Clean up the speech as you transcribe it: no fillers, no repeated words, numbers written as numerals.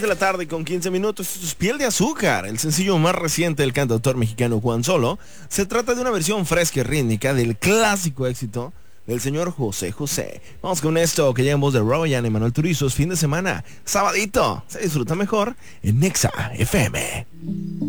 de la tarde con 15 minutos. Esto es Piel de Azúcar, el sencillo más reciente del cantautor mexicano Juan Solo. Se trata de una versión fresca y rítmica del clásico éxito del señor José José. Vamos con esto que llegamos de Royan y Manuel Turizos. Fin de semana, sabadito. Se disfruta mejor en Nexa FM.